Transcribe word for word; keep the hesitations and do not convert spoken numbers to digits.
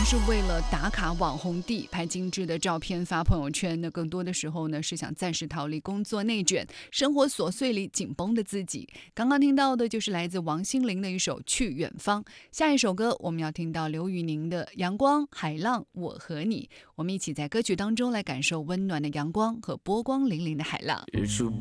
是为了打卡网红地，拍精致的照片发朋友圈，那更多的时候呢是想暂时逃离工作内卷、生活琐碎里紧绷的自己。刚刚听到的就是来自王心凌的一首《去远方》，下一首歌我们要听到刘宇宁的《阳光海浪我和你》，我们一起在歌曲当中来感受温暖的阳光和波光粼粼的海浪。 日出